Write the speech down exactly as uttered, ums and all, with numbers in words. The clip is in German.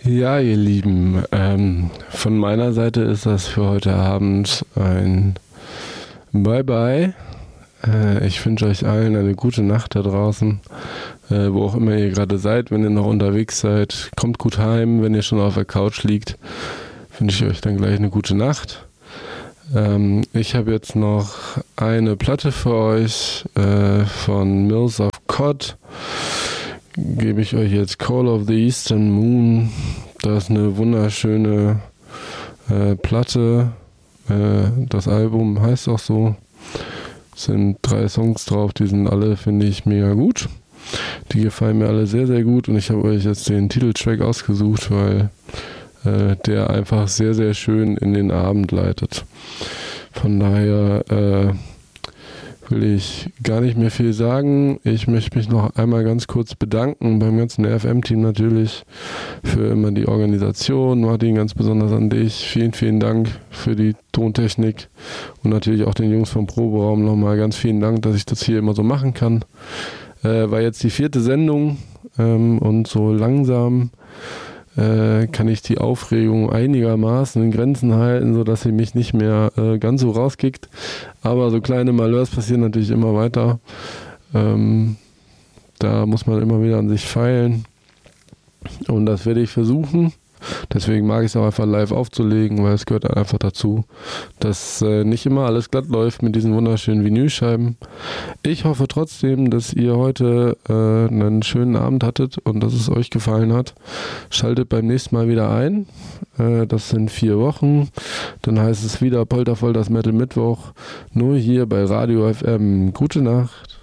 Ja, ihr Lieben, ähm, von meiner Seite ist das für heute Abend ein Bye-bye. Äh, ich wünsche euch allen eine gute Nacht da draußen, äh, wo auch immer ihr gerade seid. Wenn ihr noch unterwegs seid, kommt gut heim. Wenn ihr schon auf der Couch liegt, wünsche ich euch dann gleich eine gute Nacht. Ähm, ich habe jetzt noch eine Platte für euch äh, von Mills of Cod. Gebe ich euch jetzt Call of the Eastern Moon. Das ist eine wunderschöne äh, Platte. Äh, das Album heißt auch so. Es sind drei Songs drauf, die sind alle, finde ich, mega gut. Die gefallen mir alle sehr, sehr gut und ich habe euch jetzt den Titeltrack ausgesucht, weil äh, der einfach sehr, sehr schön in den Abend leitet. Von daher äh, will ich gar nicht mehr viel sagen. Ich möchte mich noch einmal ganz kurz bedanken beim ganzen R F M-Team natürlich für immer die Organisation. Martin, ganz besonders an dich. Vielen, vielen Dank für die Tontechnik und natürlich auch den Jungs vom Proberaum nochmal ganz vielen Dank, dass ich das hier immer so machen kann. Äh, war jetzt die vierte Sendung ähm, und so langsam äh, kann ich die Aufregung einigermaßen in Grenzen halten, sodass sie mich nicht mehr äh, ganz so rauskickt. Aber so kleine Malheurs passieren natürlich immer weiter. Ähm, da muss man immer wieder an sich feilen. Und das werde ich versuchen. Deswegen mag ich es auch einfach live aufzulegen, weil es gehört einfach dazu, dass äh, nicht immer alles glatt läuft mit diesen wunderschönen Vinylscheiben. Ich hoffe trotzdem, dass ihr heute äh, einen schönen Abend hattet und dass es euch gefallen hat. Schaltet beim nächsten Mal wieder ein. Äh, das sind vier Wochen. Dann heißt es wieder Poltervoll das Metal Mittwoch. Nur hier bei Radio F M. Gute Nacht.